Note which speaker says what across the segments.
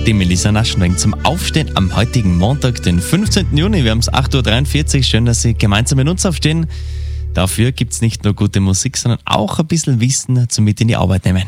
Speaker 1: die Melissa Naschenweng zum Aufstehen am heutigen Montag, den 15. Juni. Wir haben es 8.43 Uhr. Schön, dass Sie gemeinsam mit uns aufstehen. Dafür gibt es nicht nur gute Musik, sondern auch ein bisschen Wissen zum Mit in die Arbeit nehmen.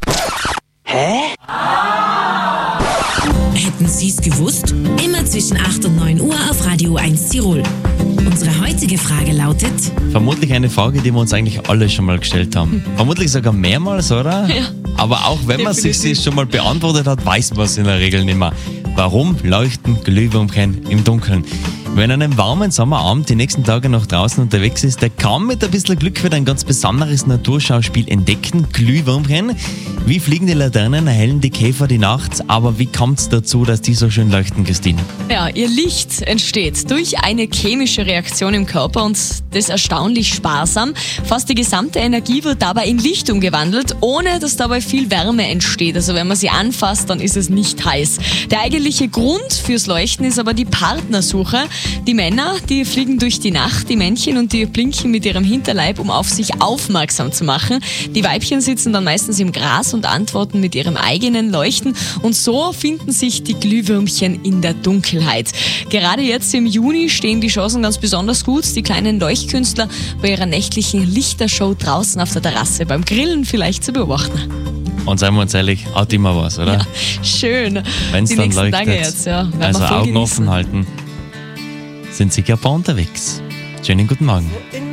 Speaker 2: Hätten Sie es gewusst? Immer zwischen 8 und 9 Uhr auf Radio 1 Tirol. Unsere heutige Frage lautet:
Speaker 1: Vermutlich eine Frage, die wir uns eigentlich alle schon mal gestellt haben. Vermutlich sogar mehrmals, oder?
Speaker 3: Ja.
Speaker 1: Aber auch wenn man sich sie schon mal beantwortet hat, weiß man es in der Regel nicht mehr. Warum leuchten Glühwürmchen im Dunkeln? Wenn an einem warmen Sommerabend die nächsten Tage noch draußen unterwegs ist, der kann mit ein bisschen Glück wieder ein ganz besonderes Naturschauspiel entdecken. Glühwürmchen. Wie fliegen die Laternen, erhellen die Käfer die Nacht, aber wie kommt es dazu, dass die so schön leuchten, Christine?
Speaker 3: Ja, ihr Licht entsteht durch eine chemische Reaktion im Körper und das erstaunlich sparsam. Fast die gesamte Energie wird dabei in Licht umgewandelt, ohne dass dabei viel Wärme entsteht. Also wenn man sie anfasst, dann ist es nicht heiß. Der eigentliche Grund fürs Leuchten ist aber die Partnersuche. Die Männer, die fliegen durch die Nacht, die Männchen, und die blinken mit ihrem Hinterleib, um auf sich aufmerksam zu machen. Die Weibchen sitzen dann meistens im Gras und antworten mit ihrem eigenen Leuchten, und so finden sich die Glühwürmchen in der Dunkelheit. Gerade jetzt im Juni stehen die Chancen ganz besonders gut, die kleinen Leuchtkünstler bei ihrer nächtlichen Lichtershow draußen auf der Terrasse beim Grillen vielleicht zu beobachten.
Speaker 1: Und seien wir uns ehrlich, hat immer was, oder?
Speaker 3: Ja, schön.
Speaker 1: Wenn es
Speaker 3: Die
Speaker 1: dann
Speaker 3: nächsten
Speaker 1: leuchtet.
Speaker 3: Tage jetzt, ja. Werden
Speaker 1: Also
Speaker 3: wir voll
Speaker 1: Augen
Speaker 3: genießen.
Speaker 1: offen halten. Sind sicher ein paar unterwegs. Schönen guten Morgen.
Speaker 4: In